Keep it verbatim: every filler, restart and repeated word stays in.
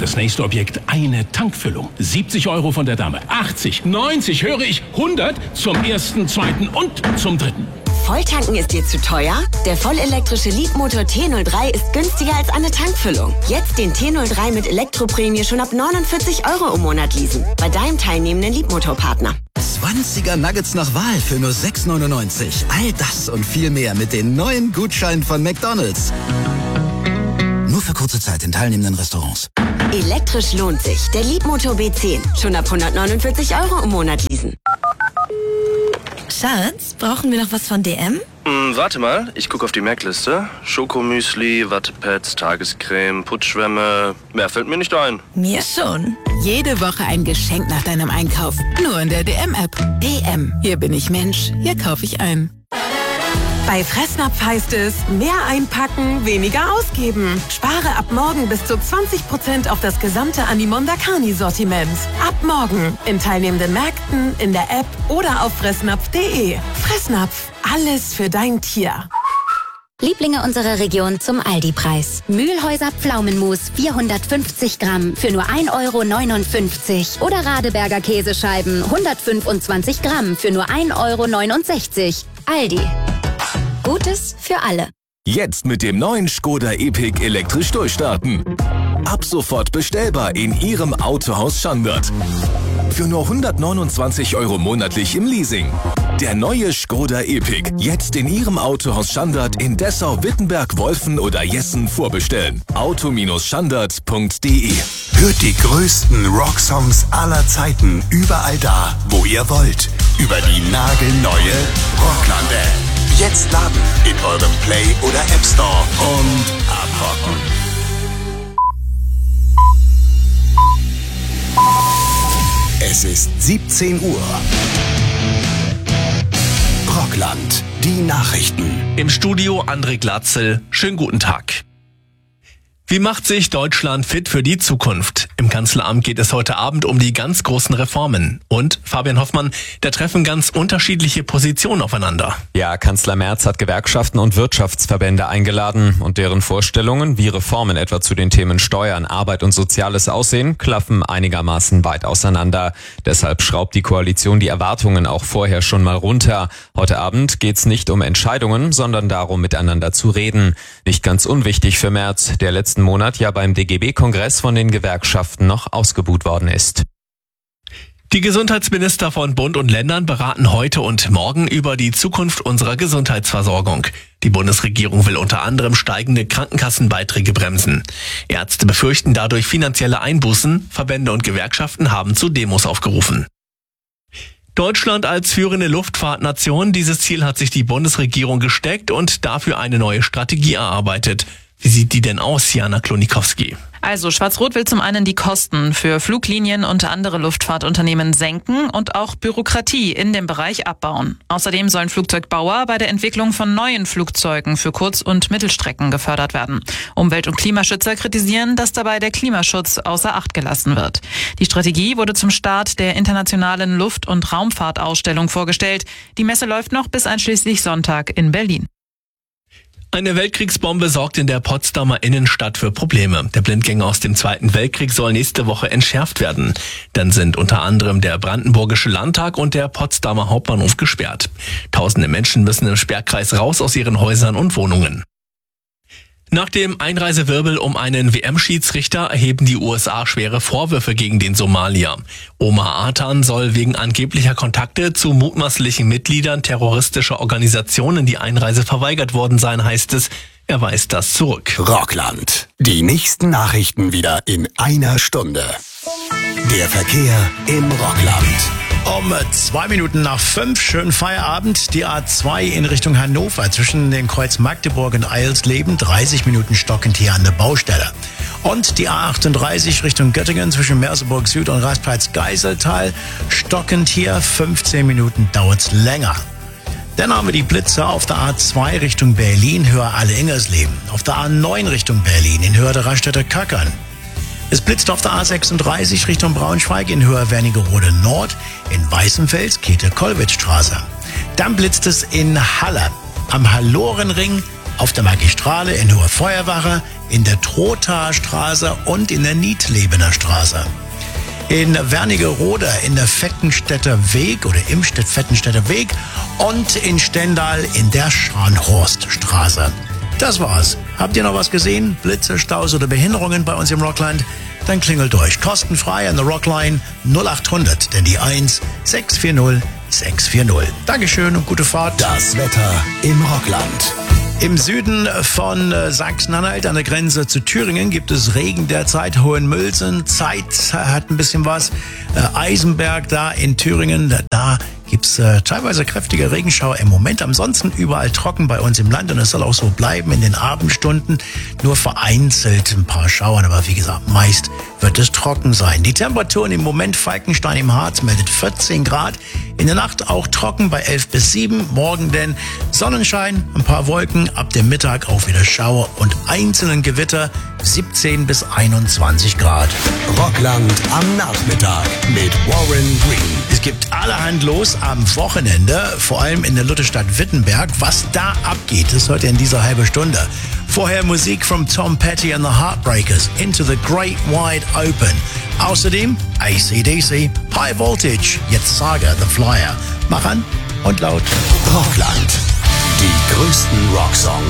das nächste Objekt eine Tankfüllung. siebzig Euro von der Dame. achtzig, neunzig, höre ich, hundert zum ersten, zweiten und zum dritten. Volltanken ist dir zu teuer? Der vollelektrische Leapmotor T null drei ist günstiger als eine Tankfüllung. Jetzt den T null drei mit Elektroprämie schon ab neunundvierzig Euro im Monat leasen. Bei deinem teilnehmenden Leapmotor-Partner. zwanziger Nuggets nach Wahl für nur sechs neunundneunzig. All das und viel mehr mit den neuen Gutscheinen von McDonald's. Nur für kurze Zeit in teilnehmenden Restaurants. Elektrisch lohnt sich. Der Leapmotor B zehn. Schon ab hundertneunundvierzig Euro im Monat leasen. Schatz, brauchen wir noch was von D M? Hm, warte mal, ich gucke auf die Merkliste. Schokomüsli, Wattepads, Tagescreme, Putzschwämme. Mehr fällt mir nicht ein. Mir schon. Jede Woche ein Geschenk nach deinem Einkauf. Nur in der D M-App. D M. Hier bin ich Mensch. Hier kaufe ich ein. Bei Fressnapf heißt es, mehr einpacken, weniger ausgeben. Spare ab morgen bis zu zwanzig Prozent auf das gesamte Animonda Carni-Sortiment. Ab morgen in teilnehmenden Märkten, in der App oder auf fressnapf punkt de. Fressnapf, alles für dein Tier. Lieblinge unserer Region zum Aldi-Preis. Mühlhäuser Pflaumenmus vierhundertfünfzig Gramm für nur ein Euro neunundfünfzig. Oder Radeberger Käsescheiben hundertfünfundzwanzig Gramm für nur ein Euro neunundsechzig. Aldi. Gutes für alle. Jetzt mit dem neuen Skoda Epic elektrisch durchstarten. Ab sofort bestellbar in Ihrem Autohaus Schandert. Für nur hundertneunundzwanzig Euro monatlich im Leasing. Der neue Skoda Epic. Jetzt in Ihrem Autohaus Schandert in Dessau, Wittenberg, Wolfen oder Jessen vorbestellen. auto Schandert punkt de. Hört die größten Rocksongs aller Zeiten überall da, wo ihr wollt. Über die nagelneue Rocklande. Jetzt laden in eurem Play- oder App Store und abrocken. Es ist siebzehn Uhr. Rockland, die Nachrichten. Im Studio André Glatzel. Schönen guten Tag. Wie macht sich Deutschland fit für die Zukunft? Im Kanzleramt geht es heute Abend um die ganz großen Reformen. Und, Fabian Hoffmann, da treffen ganz unterschiedliche Positionen aufeinander. Ja, Kanzler Merz hat Gewerkschaften und Wirtschaftsverbände eingeladen. Und deren Vorstellungen, wie Reformen etwa zu den Themen Steuern, Arbeit und Soziales aussehen, klaffen einigermaßen weit auseinander. Deshalb schraubt die Koalition die Erwartungen auch vorher schon mal runter. Heute Abend geht's nicht um Entscheidungen, sondern darum, miteinander zu reden. Nicht ganz unwichtig für Merz, der letzten Monat ja beim D G B-Kongress von den Gewerkschaften noch ausgebuht worden ist. Die Gesundheitsminister von Bund und Ländern beraten heute und morgen über die Zukunft unserer Gesundheitsversorgung. Die Bundesregierung will unter anderem steigende Krankenkassenbeiträge bremsen. Ärzte befürchten dadurch finanzielle Einbußen. Verbände und Gewerkschaften haben zu Demos aufgerufen. Deutschland als führende Luftfahrtnation, dieses Ziel hat sich die Bundesregierung gesteckt und dafür eine neue Strategie erarbeitet. Wie sieht die denn aus, Jana Klonikowski? Also Schwarz-Rot will zum einen die Kosten für Fluglinien und andere Luftfahrtunternehmen senken und auch Bürokratie in dem Bereich abbauen. Außerdem sollen Flugzeugbauer bei der Entwicklung von neuen Flugzeugen für Kurz- und Mittelstrecken gefördert werden. Umwelt- und Klimaschützer kritisieren, dass dabei der Klimaschutz außer Acht gelassen wird. Die Strategie wurde zum Start der internationalen Luft- und Raumfahrtausstellung vorgestellt. Die Messe läuft noch bis einschließlich Sonntag in Berlin. Eine Weltkriegsbombe sorgt in der Potsdamer Innenstadt für Probleme. Der Blindgänger aus dem Zweiten Weltkrieg soll nächste Woche entschärft werden. Dann sind unter anderem der Brandenburgische Landtag und der Potsdamer Hauptbahnhof gesperrt. Tausende Menschen müssen im Sperrkreis raus aus ihren Häusern und Wohnungen. Nach dem Einreisewirbel um einen W M-Schiedsrichter erheben die U S A schwere Vorwürfe gegen den Somalier. Omar Atan soll wegen angeblicher Kontakte zu mutmaßlichen Mitgliedern terroristischer Organisationen die Einreise verweigert worden sein, heißt es. Er weist das zurück. Rockland. Die nächsten Nachrichten wieder in einer Stunde. Der Verkehr im Rockland. Um zwei Minuten nach fünf, schönen Feierabend. Die A zwei in Richtung Hannover zwischen dem Kreuz Magdeburg und Eilsleben, dreißig Minuten stockend hier an der Baustelle. Und die A achtunddreißig Richtung Göttingen zwischen Merseburg Süd und Rasplatz-Geiseltal, stockend hier, fünfzehn Minuten dauert's länger. Dann haben wir die Blitze auf der A zwei Richtung Berlin, Höhe Alle-Ingersleben. Auf der A neun Richtung Berlin in Höhe der Raststätter Köckern. Es blitzt auf der A sechsunddreißig Richtung Braunschweig in Höhe Wernigerode Nord, in Weißenfels, Käthe-Kollwitz-Straße. Dann blitzt es in Halle, am Hallorenring, auf der Magistrale in Höhe Feuerwache, in der Trothaer Straße und in der Niedlebener Straße. In Wernigerode in der Vettenstädter Weg oder im Vettenstädter Weg und in Stendal in der Scharnhorststraße. Das war's. Habt ihr noch was gesehen? Blitze, Staus oder Behinderungen bei uns im Rockland? Dann klingelt durch. Kostenfrei an der Rockline null acht hundert, denn die eins sechs vier null sechs vier null. Dankeschön und gute Fahrt. Das Wetter im Rockland. Im Süden von Sachsen-Anhalt an der Grenze zu Thüringen gibt es Regen derzeit. Hohenmülsen, Zeitz hat ein bisschen was. Eisenberg da in Thüringen, da gibt's äh, teilweise kräftige Regenschauer im Moment. Ansonsten überall trocken bei uns im Land und es soll auch so bleiben in den Abendstunden. Nur vereinzelt ein paar Schauern, aber wie gesagt, meist wird es trocken sein. Die Temperaturen im Moment, Falkenstein im Harz meldet vierzehn Grad. In der Nacht auch trocken bei elf bis sieben. Morgen denn Sonnenschein, ein paar Wolken, ab dem Mittag auch wieder Schauer und einzelnen Gewitter, siebzehn bis einundzwanzig Grad. Rockland am Nachmittag mit Warren Green. Es gibt allerhand los am Wochenende, vor allem in der Lutherstadt Wittenberg. Was da abgeht, ist heute in dieser halben Stunde. Vorher Musik von Tom Petty and the Heartbreakers, Into the Great Wide Open. Außerdem A C D C, High Voltage, jetzt Saga, The Flyer. Mach an und laut. Rockland. Die größten Rocksongs.